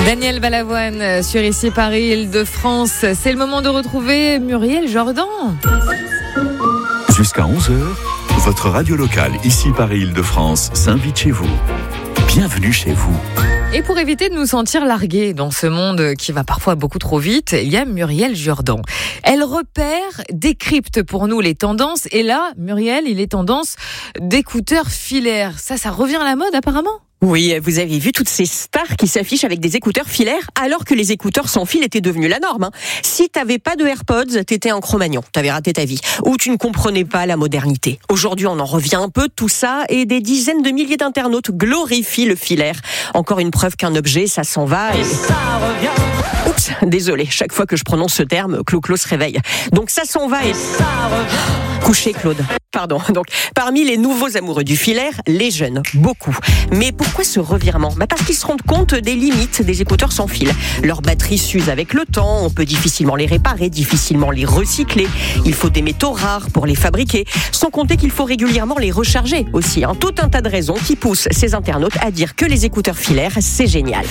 Daniel Balavoine sur Ici Paris, Île-de-France. C'est le moment de retrouver Muriel Jourdan. Jusqu'à 11h, votre radio locale Ici Paris, Île-de-France s'invite chez vous. Bienvenue chez vous. Et pour éviter de nous sentir largués dans ce monde qui va parfois beaucoup trop vite, il y a Muriel Jourdan. Elle repère, décrypte pour nous les tendances. Et là, Muriel, il est tendance d'écouteurs filaires. Ça revient à la mode apparemment ? Oui, vous avez vu toutes ces stars qui s'affichent avec des écouteurs filaires alors que les écouteurs sans fil étaient devenus la norme. Si t'avais pas de AirPods, t'étais un Cro-Magnon, t'avais raté ta vie. Ou tu ne comprenais pas la modernité. Aujourd'hui, on en revient un peu de tout ça et des dizaines de milliers d'internautes glorifient le filaire. Encore une preuve qu'un objet, ça s'en va et ça revient. Oups, désolé, chaque fois que je prononce ce terme, Clo-Clo se réveille. Donc ça s'en va et ça revient. Couché, Claude. Pardon. Donc, parmi les nouveaux amoureux du filaire, les jeunes, beaucoup. Mais pourquoi ce revirement ? Parce qu'ils se rendent compte des limites des écouteurs sans fil. Leur batterie s'use avec le temps, on peut difficilement les réparer, difficilement les recycler. Il faut des métaux rares pour les fabriquer, sans compter qu'il faut régulièrement les recharger aussi. Tout un tas de raisons qui poussent ces internautes à dire que les écouteurs filaires, c'est génial.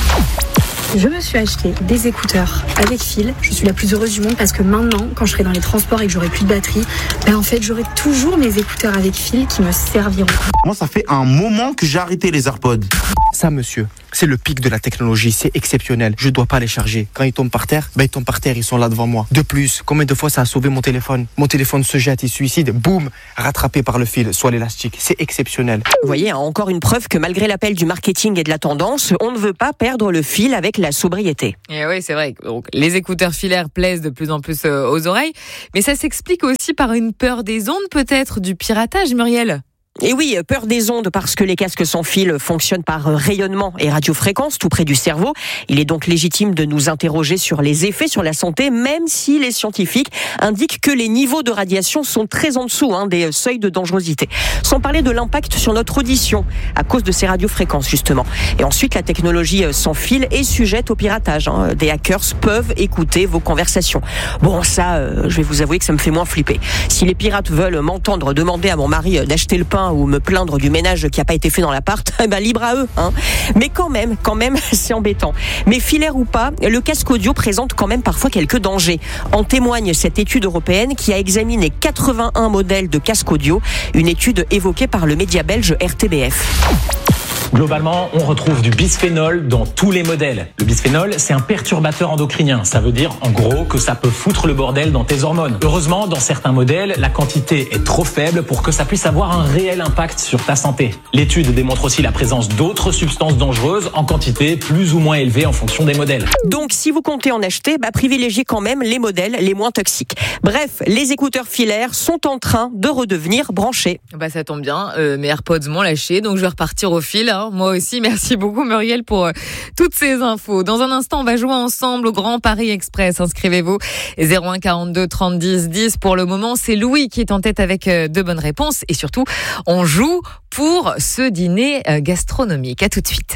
Je me suis acheté des écouteurs avec fil. Je suis la plus heureuse du monde parce que maintenant, quand je serai dans les transports et que j'aurai plus de batterie, en fait, j'aurai toujours mes écouteurs avec fil qui me serviront. Moi, ça fait un moment que j'ai arrêté les AirPods. Ça, monsieur, c'est le pic de la technologie, c'est exceptionnel. Je dois pas les charger. Quand ils tombent par terre, ils tombent par terre, ils sont là devant moi. De plus, combien de fois ça a sauvé mon téléphone ? Mon téléphone se jette, il se suicide, boum, rattrapé par le fil, soit l'élastique. C'est exceptionnel. Vous voyez, encore une preuve que malgré l'appel du marketing et de la tendance, on ne veut pas perdre le fil avec la sobriété. Et oui, c'est vrai. Donc, les écouteurs filaires plaisent de plus en plus aux oreilles, mais ça s'explique aussi par une peur des ondes, peut-être, du piratage, Muriel ? Et oui, peur des ondes parce que les casques sans fil fonctionnent par rayonnement et radiofréquence tout près du cerveau. Il est donc légitime de nous interroger sur les effets sur la santé, même si les scientifiques indiquent que les niveaux de radiation sont très en dessous des seuils de dangerosité. Sans parler de l'impact sur notre audition à cause de ces radiofréquences justement. Et ensuite, la technologie sans fil est sujette au piratage. Des hackers peuvent écouter vos conversations. Bon, ça, je vais vous avouer que ça me fait moins flipper. Si les pirates veulent m'entendre demander à mon mari d'acheter le pain ou me plaindre du ménage qui n'a pas été fait dans l'appart, libre à eux. Mais quand même, c'est embêtant. Mais filaire ou pas, le casque audio présente quand même parfois quelques dangers. En témoigne cette étude européenne qui a examiné 81 modèles de casque audio, une étude évoquée par le média belge RTBF. Globalement, on retrouve du bisphénol dans tous les modèles. Le bisphénol, c'est un perturbateur endocrinien. Ça veut dire, en gros, que ça peut foutre le bordel dans tes hormones. Heureusement, dans certains modèles, la quantité est trop faible pour que ça puisse avoir un réel impact sur ta santé. L'étude démontre aussi la présence d'autres substances dangereuses en quantité plus ou moins élevée en fonction des modèles. Donc, si vous comptez en acheter, privilégiez quand même les modèles les moins toxiques. Bref, les écouteurs filaires sont en train de redevenir branchés. Ça tombe bien, mes AirPods m'ont lâché, donc je vais repartir au fil. Moi aussi, merci beaucoup Muriel pour toutes ces infos. Dans un instant, on va jouer ensemble au Grand Paris Express. Inscrivez-vous 01 42 30 10 10. Pour le moment, c'est Louis qui est en tête avec de bonnes réponses. Et surtout, on joue pour ce dîner gastronomique. À tout de suite.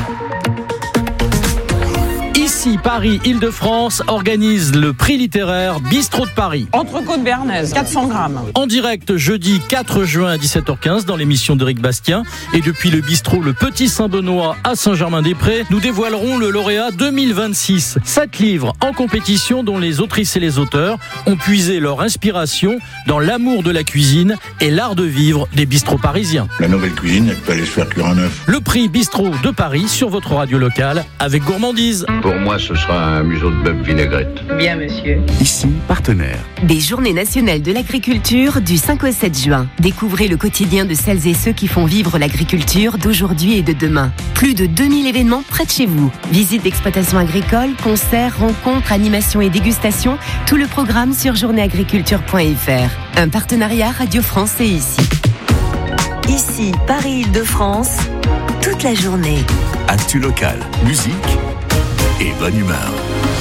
Ici, Paris, Île-de-France organise le prix littéraire Bistrot de Paris. Entrecôte béarnaise, 400 grammes. En direct, jeudi 4 juin à 17h15 dans l'émission d'Éric Bastien. Et depuis le bistrot Le Petit Saint-Benoît à Saint-Germain-des-Prés, nous dévoilerons le lauréat 2026. 7 livres en compétition dont les autrices et les auteurs ont puisé leur inspiration dans l'amour de la cuisine et l'art de vivre des bistrots parisiens. La nouvelle cuisine, elle peut aller se faire cuire un œuf. Le prix Bistrot de Paris sur votre radio locale avec gourmandise. Pour moi, ce sera un museau de bœuf vinaigrette. Bien, monsieur. Ici, partenaire. Des Journées nationales de l'agriculture du 5 au 7 juin. Découvrez le quotidien de celles et ceux qui font vivre l'agriculture d'aujourd'hui et de demain. Plus de 2000 événements près de chez vous. Visites d'exploitations agricoles, concerts, rencontres, animations et dégustations. Tout le programme sur journéeagriculture.fr. Un partenariat Radio France et Ici. Ici, Paris, Île-de-France, toute la journée. Actu local, musique et bonne humeur.